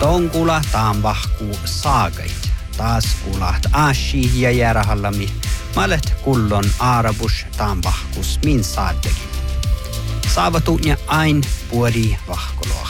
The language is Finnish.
Ton kulahtaan vahkuu saagait. Taas kulaht ashi ja järahallami. Malet kullon aarabus taan vahkus min saadegi. Saavatunya ain puoli vahkoloa.